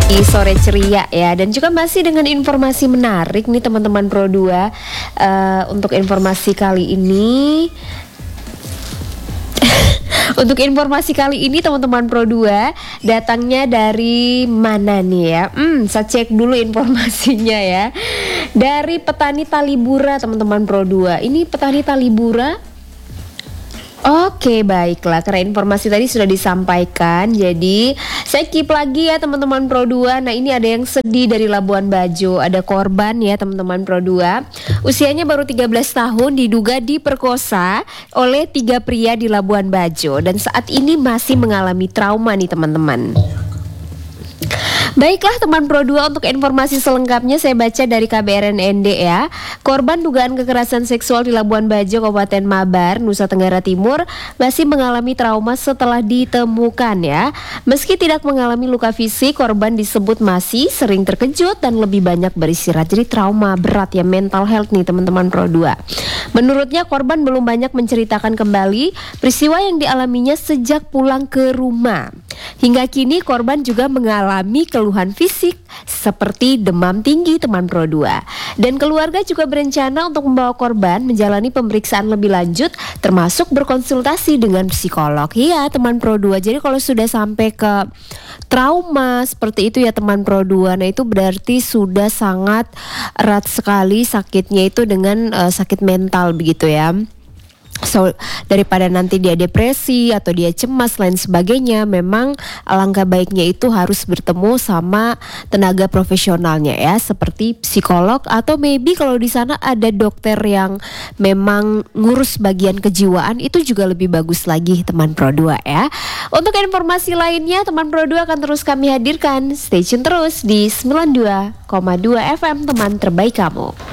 Di sore ceria ya, dan juga masih dengan informasi menarik nih teman-teman Pro 2. Untuk informasi kali ini Untuk informasi kali ini teman-teman Pro 2 datangnya dari mana nih ya? Saya cek dulu informasinya ya. Dari petani Talibura teman-teman Pro 2. Ini petani Talibura. Oke, baiklah, karena informasi tadi sudah disampaikan, jadi saya keep lagi ya teman-teman Pro 2. Nah, ini ada yang sedih dari Labuan Bajo. Ada korban ya teman-teman Pro 2. Usianya baru 13 tahun, diduga diperkosa oleh 3 pria di Labuan Bajo, dan saat ini masih mengalami trauma nih teman-teman. Baiklah teman Pro 2, untuk informasi selengkapnya saya baca dari KBRN.ND ya. Korban dugaan kekerasan seksual di Labuan Bajo, Kabupaten Mabar, Nusa Tenggara Timur masih mengalami trauma setelah ditemukan ya. Meski tidak mengalami luka fisik, korban disebut masih sering terkejut dan lebih banyak beristirahat. Jadi trauma berat ya, mental health nih teman-teman Pro 2. Menurutnya korban belum banyak menceritakan kembali peristiwa yang dialaminya sejak pulang ke rumah. Hingga kini korban juga mengalami keluhan fisik seperti demam tinggi teman Pro 2. Dan keluarga juga berencana untuk membawa korban menjalani pemeriksaan lebih lanjut, termasuk berkonsultasi dengan psikolog. Iya teman Pro 2, jadi kalau sudah sampai ke trauma seperti itu ya teman Pro 2, nah itu berarti sudah sangat erat sekali sakitnya itu dengan sakit mental begitu ya. So, daripada nanti dia depresi atau dia cemas lain sebagainya, memang alangkah baiknya itu harus bertemu sama tenaga profesionalnya ya, seperti psikolog atau maybe kalau di sana ada dokter yang memang ngurus bagian kejiwaan, itu juga lebih bagus lagi teman Pro 2 ya. Untuk informasi lainnya teman Pro 2 akan terus kami hadirkan. Stay tune terus di 92,2 FM teman terbaik kamu.